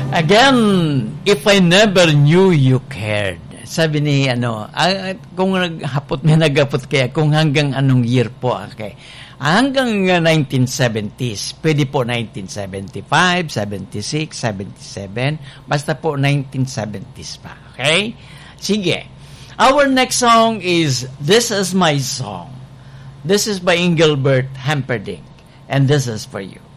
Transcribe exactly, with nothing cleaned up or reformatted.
Again, if I never knew you cared. Sabi ni, ano, ah, kung naghapot may naghapot kaya, kung hanggang anong year po, okay. Hanggang uh, nineteen seventies. Pwede po nineteen seventy-five, seventy-six, seventy-seven. Basta po nineteen seventies pa. Okay? Sige. Our next song is This Is My Song. This is by Engelbert Humperdinck. And this is for you.